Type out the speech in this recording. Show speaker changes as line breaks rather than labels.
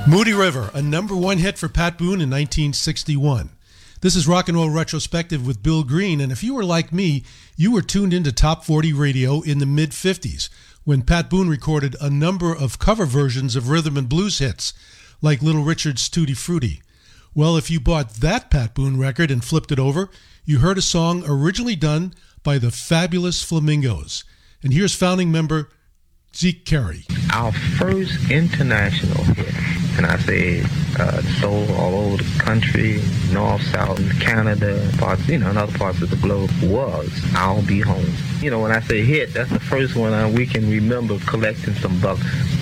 Moody River, a #1 hit for Pat Boone in 1961. This is Rock and Roll Retrospective with Bill Green, and if you were like me, you were tuned into Top 40 radio in the mid-50s when Pat Boone recorded a number of cover versions of rhythm and blues hits, like Little Richard's Tutti Frutti. Well, if you bought that Pat Boone record and flipped it over, you heard a song originally done by the Fabulous Flamingos. And here's founding member Zeke Carey.
Our first international hit, and I say sold all over the country, north, south, Canada, parts, and other parts of the globe, was I'll Be Home. When I say hit, that's the first one we can remember collecting some bucks